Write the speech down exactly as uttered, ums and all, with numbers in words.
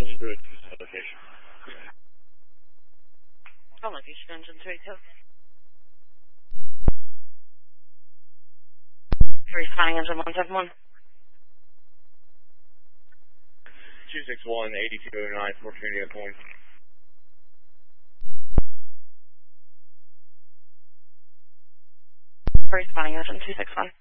Engine Bridge location. Come on, Houston Engine three two. Responding Engine one seven one. two six one, eighty-two oh nine, Fort Trinity Point. Responding Engine two six one.